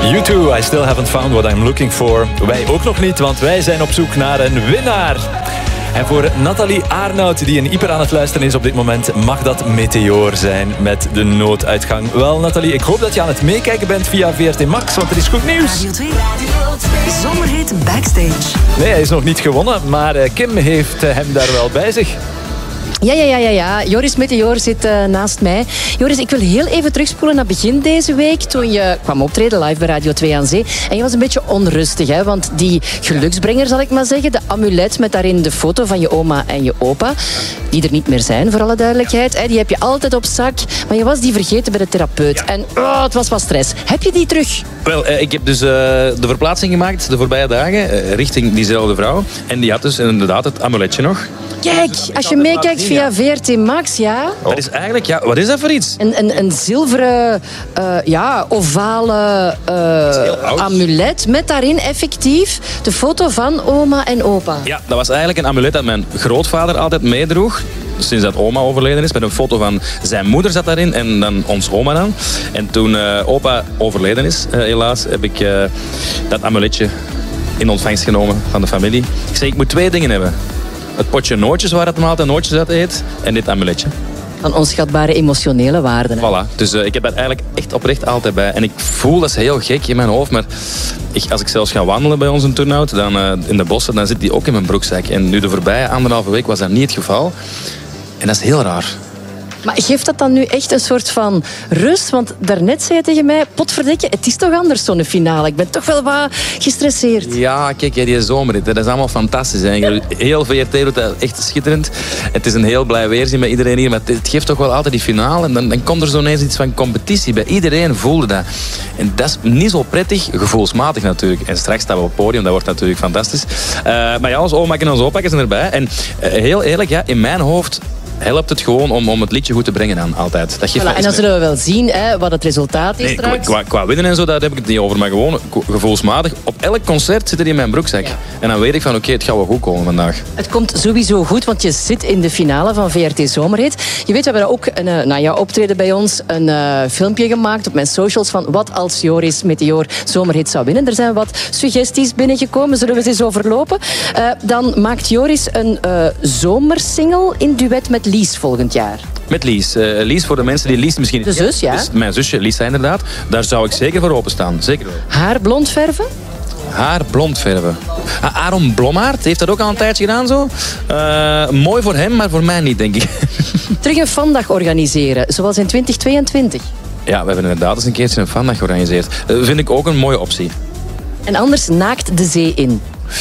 U2, I still haven't found what I'm looking for. Wij ook nog niet, want wij zijn op zoek naar een winnaar. En voor Nathalie Arnout, die een hyper aan het luisteren is op dit moment, mag dat Meteor zijn met de nooduitgang. Wel, Nathalie, ik hoop dat je aan het meekijken bent via VRT Max, want er is goed nieuws. Radio 2, Zomerhit Backstage. Nee, hij is nog niet gewonnen, maar Kim heeft hem daar wel bij zich. Ja. Joris Meteor zit naast mij. Joris, ik wil heel even terugspoelen naar begin deze week, toen je kwam optreden live bij Radio 2 aan Zee. En je was een beetje onrustig, hè? Want die geluksbrenger, zal ik maar zeggen, de amulet met daarin de foto van je oma en je opa, die er niet meer zijn, voor alle duidelijkheid, hè? Die heb je altijd op zak, maar je was die vergeten bij de therapeut. Ja. En het was wat stress. Heb je die terug? Wel, ik heb dus de verplaatsing gemaakt de voorbije dagen richting diezelfde vrouw. En die had dus inderdaad het amuletje nog. Kijk, als je meekijkt via VRT Max, ja. Dat is eigenlijk, ja, wat is dat voor iets? Een zilveren, ovale amulet met daarin effectief de foto van oma en opa. Ja, dat was eigenlijk een amulet dat mijn grootvader altijd meedroeg. Sinds dat oma overleden is, met een foto van zijn moeder zat daarin en dan ons oma dan. En toen opa overleden is, helaas, heb ik dat amuletje in ontvangst genomen van de familie. Ik zei, ik moet 2 dingen hebben. Het potje nootjes waar het altijd nootjes uit eet en dit amuletje. Van onschatbare emotionele waarden. Voilà, dus ik heb dat eigenlijk echt oprecht altijd bij. En ik voel, dat is heel gek in mijn hoofd, maar als ik zelfs ga wandelen bij ons in Turnhout, dan in de bossen, dan zit die ook in mijn broekzak. En nu de voorbije 1,5 week was dat niet het geval. En dat is heel raar. Maar geeft dat dan nu echt een soort van rust? Want daarnet zei je tegen mij, potverdikke, het is toch anders zo'n finale. Ik ben toch wel wat gestresseerd. Ja, kijk, die zomerrit, dat is allemaal fantastisch. Hè. Heel VRT doet dat echt schitterend. Het is een heel blij weerzien bij iedereen hier, maar het geeft toch wel altijd die finale. En dan komt er zo ineens iets van competitie. Bij iedereen voelde dat. En dat is niet zo prettig, gevoelsmatig natuurlijk. En straks staan we op het podium, dat wordt natuurlijk fantastisch. Maar ja, ons oma en ons opa zijn erbij. En heel eerlijk, ja, in mijn hoofd helpt het gewoon om het liedje goed te brengen dan, altijd. Dat geeft en dan zullen we wel zien wat het resultaat is straks. Qua winnen en zo, daar heb ik het niet over. Maar gewoon gevoelsmatig. Op elk concert zit er in mijn broekzak. Ja. En dan weet ik van, oké, het gaat wel goed komen vandaag. Het komt sowieso goed, want je zit in de finale van VRT Zomerhit. Je weet, we hebben ook na jouw optreden bij ons een filmpje gemaakt op mijn socials van wat als Joris Meteor Zomerhit zou winnen. Er zijn wat suggesties binnengekomen. Zullen we ze eens overlopen? Dan maakt Joris een zomersingle in duet met Lies volgend jaar. Met Lies. Lies, voor de mensen die Lies misschien... De zus, ja. Dus mijn zusje, Lies, inderdaad. Daar zou ik zeker voor openstaan. Zeker. Haar blond verven? Haar blond verven. Aaron Blommaert heeft dat ook al een tijdje gedaan zo. Mooi voor hem, maar voor mij niet, denk ik. Terug een fandag organiseren, zoals in 2022. Ja, we hebben inderdaad eens een keertje een fandag georganiseerd. Vind ik ook een mooie optie. En anders naakt de zee in.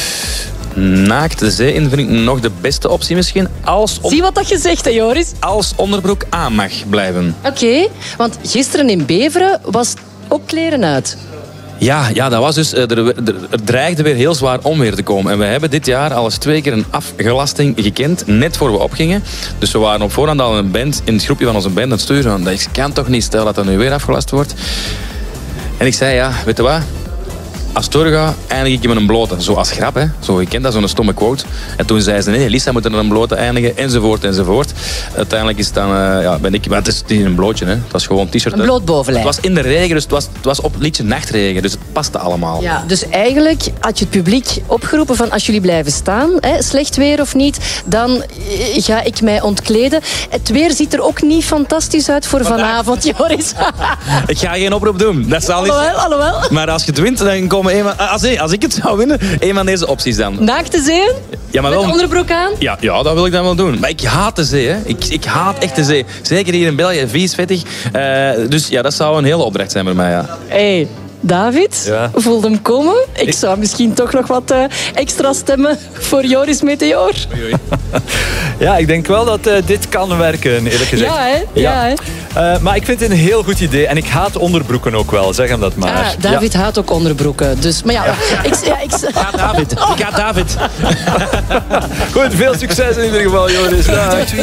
Naakt de zee in vind ik nog de beste optie misschien. Zie wat dat je zegt, hè, Joris? Als onderbroek aan mag blijven. Oké, want gisteren in Beveren was ook kleren uit. Ja, dat was dus... Er dreigde weer heel zwaar onweer te komen. En we hebben dit jaar al eens 2 keer een afgelasting gekend, net voor we opgingen. Dus we waren op voorhand al in het groepje van onze band aan het sturen. Dat kan toch niet, stel dat er nu weer afgelast wordt. En ik zei, ja, weet je wat? Als het doorgaat, eindig ik met een blote. Zo als grap, hè. Zo, je kent dat, zo'n stomme quote. En toen zei ze, nee, Lisa moet er een blote eindigen, enzovoort. Uiteindelijk is het dan, ben ik... Maar het is niet een blootje, hè. Het was gewoon een t-shirt. Een bloot bovenlijf. Het was in de regen, dus het was op het liedje nachtregen. Dus het paste allemaal. Ja, dus eigenlijk had je het publiek opgeroepen van als jullie blijven staan, hè, slecht weer of niet, dan ga ik mij ontkleden. Het weer ziet er ook niet fantastisch uit voor vanavond, Joris. Ik ga geen oproep doen. Dat zal niet. Alhoewel. Maar als je het wint, dan komen als ik het zou winnen, een van deze opties dan. Naakt de zee? Ja, maar met wel, onderbroek aan? Ja, dat wil ik dan wel doen. Maar ik haat de zee, hè. Ik haat echt de zee. Zeker hier in België, vies, vettig. Dus ja, dat zou een hele opdracht zijn voor mij, ja. Hey. David, voelde hem komen. Ik zou misschien toch nog wat extra stemmen voor Joris Meteor. Ja, ik denk wel dat dit kan werken, eerlijk gezegd. Ja, hè? Ja, hè? Maar ik vind het een heel goed idee. En ik haat onderbroeken ook wel, zeg hem dat maar. David haat ook onderbroeken. Dus, maar ja, ik ga David. Ik ga David. Goed, veel succes in ieder geval, Joris.